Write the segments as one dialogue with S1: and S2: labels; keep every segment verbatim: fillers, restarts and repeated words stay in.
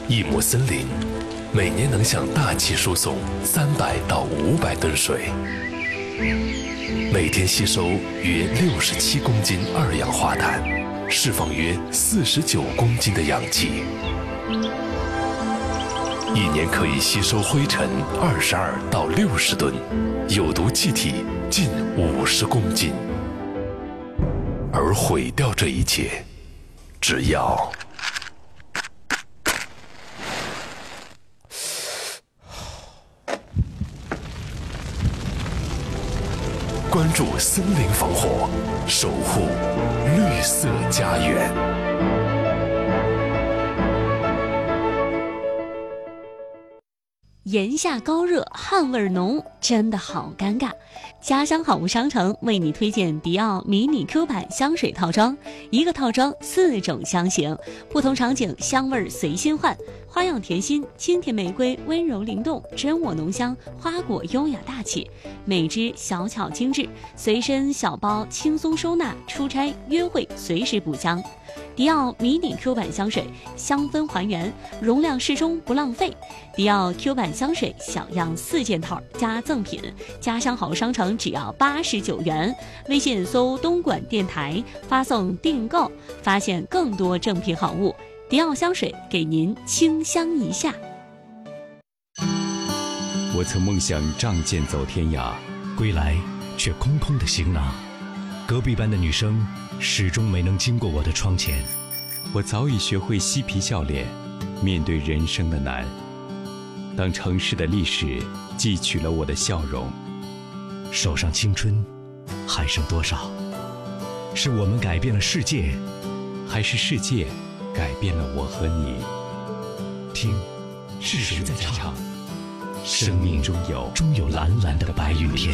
S1: 一亩森林每年能向大气输送三百到五百吨水，每天吸收约六十七公斤二氧化碳，释放约四十九公斤的氧气，一年可以吸收灰尘二十二到六十吨，有毒气体近五十公斤。而毁掉这一切，只要关注森林防火，守护绿色家园。
S2: 炎夏高热，汗味浓，真的好尴尬。家乡好物商城为你推荐迪奥迷你 Q 版香水套装，一个套装四种香型，不同场景香味随心换，花样甜心、清甜玫瑰温柔灵动，真我浓香，花果优雅大气，每支小巧精致，随身小包轻松收纳，出差约会随时补香。迪奥迷你 Q 版香水，香氛还原，容量适中不浪费。迪奥 Q 版香水小样四件套加赠品，家乡好商城只要八十九元。微信搜东莞电台，发送订购，发现更多正品好物。迪奥香水给您清香一下。
S3: 我曾梦想仗剑走天涯，归来却空空的行囊。隔壁班的女生始终没能经过我的窗前。
S4: 我早已学会嬉皮笑脸，面对人生的难。当城市的历史汲取了我的笑容，
S3: 手上青春还剩多少？是我们改变了世界，
S4: 还是世界改变了我和你？
S3: 听，是谁在唱？生命中有终有蓝蓝的白云天。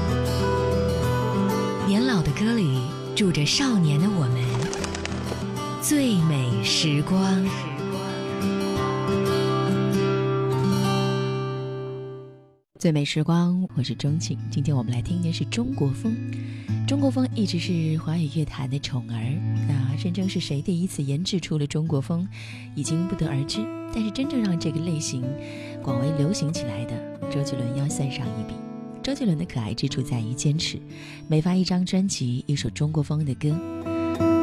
S5: 年老的歌里住着少年的我们，最美时光。
S6: 最美时光，我是钟庆。今天我们来听的是中国风。中国风一直是华语乐坛的宠儿，那真正是谁第一次研制出了中国风，已经不得而知。但是真正让这个类型广为流行起来的，周杰伦要算上一笔。周杰伦的可爱之处在于坚持，每发一张专辑，一首中国风的歌，